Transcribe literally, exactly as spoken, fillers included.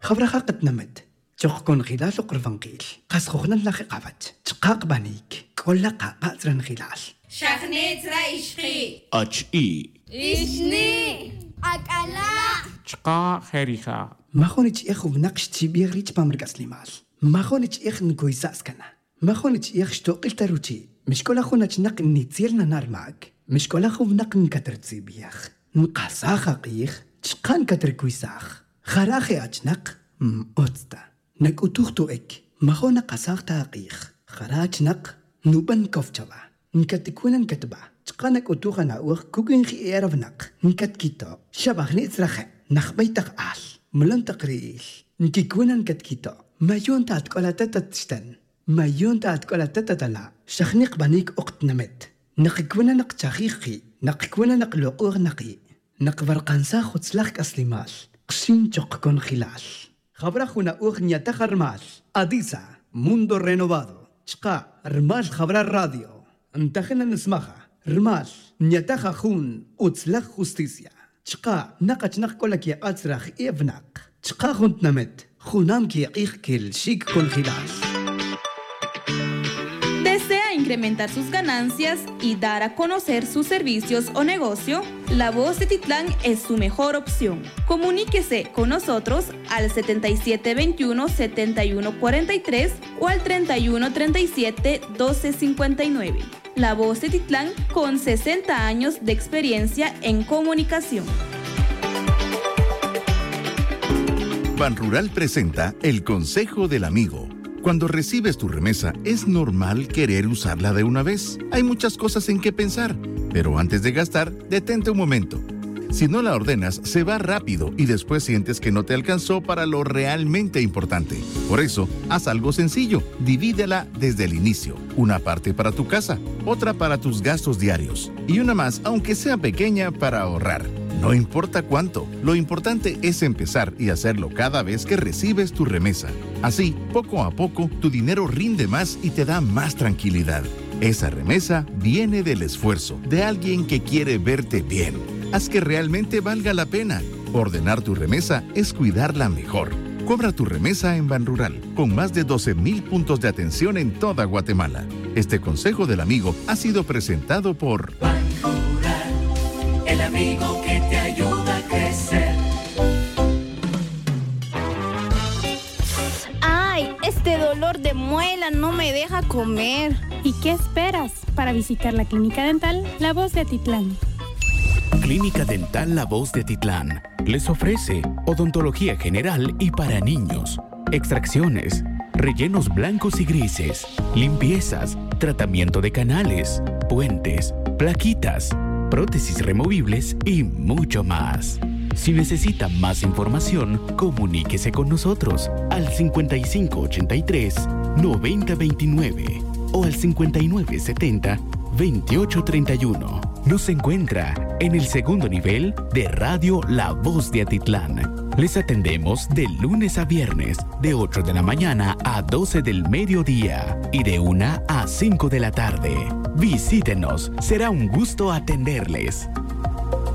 خبرها قد نمت تخكون خلال قرفنقيل قاسخوخنا لخي قابت تقاق بانيك كل قاقا زرن خلال شخنيت رأيشخي اچ ای إشني أكلا چقا خيريخا ما خونيش إخو بنقش تيبيغ ريج بامرق أسليمال ما خونيش إخ نقوي ساسكنا ما خونيش إخ شتوقل تروتي مش كل أخونا نق نيتيرنا نار معك مش كل أخو بنق نكتر تسيبيخ نقاساخا قيخ تشقان كتر كويساخ خراخي أجنق أوتستا نك أتوختو إك ما خونا قاساخ تاقيخ خراج نق نوبن كوفتشوا نكتكونا نكتبا تقانك أتوخا ناوخ كوكين خي إيرف نق نكت كيتو شبخ نيتسرخي نخبيتق آل ملن تقريل نكيكونا نكت كيتو ما يون تاتكولا تتتشتن ما يون تاتكولا تتتلا شخنيق بانيك أقت نمت نقكونا نق تاخيخي نقكونا نق لقوغ نقي نق فرقانسا خدسلاخ أسليمال قشين تشقكون خلال خبر أخونا أوخ نياتخ رمال أديسا موندو رينوفادو تشقا رمال خبر الراديو انتخنا نسمخها رمال نياتخ أخون أتسلخ خوستيسيا تشقا نقا نق كولك يا أتسرخ إيفناق تشقا خونت نمت خونام كي يقيخ كل شيك كون خلال. ¿Desea incrementar sus ganancias y dar a conocer sus servicios o negocio? La Voz de Titlán es su mejor opción. Comuníquese con nosotros al setenta y siete veintiuno, setenta y uno cuarenta y tres o al treinta y uno treinta y siete, doce cincuenta y nueve. La Voz de Titlán con sesenta años de experiencia en comunicación. Banrural presenta el Consejo del Amigo. Cuando recibes tu remesa, es normal querer usarla de una vez. Hay muchas cosas en que pensar, pero antes de gastar, detente un momento. Si no la ordenas, se va rápido y después sientes que no te alcanzó para lo realmente importante. Por eso, haz algo sencillo. Divídela desde el inicio. Una parte para tu casa, otra para tus gastos diarios y una más, aunque sea pequeña, para ahorrar. No importa cuánto, lo importante es empezar y hacerlo cada vez que recibes tu remesa. Así, poco a poco, tu dinero rinde más y te da más tranquilidad. Esa remesa viene del esfuerzo de alguien que quiere verte bien. Haz que realmente valga la pena. Ordenar tu remesa es cuidarla mejor. Cobra tu remesa en Banrural, con más de doce mil puntos de atención en toda Guatemala. Este consejo del amigo ha sido presentado por Banrural, el amigo que te ayuda a crecer. ¡Ay! Este dolor de muela no me deja comer. ¿Y qué esperas para visitar la Clínica Dental La Voz de Titlán? Clínica Dental La Voz de Titlán les ofrece odontología general y para niños, extracciones, rellenos blancos y grises, limpiezas, tratamiento de canales, puentes, plaquitas, prótesis removibles y mucho más. Si necesita más información, comuníquese con nosotros al cincuenta y cinco ochenta y tres, noventa veintinueve o al cincuenta y nueve setenta, veintiocho treinta y uno. Nos encuentra en el segundo nivel de Radio La Voz de Atitlán. Les atendemos de lunes a viernes, de ocho de la mañana a doce del mediodía y de una a cinco de la tarde. Visítenos, será un gusto atenderles.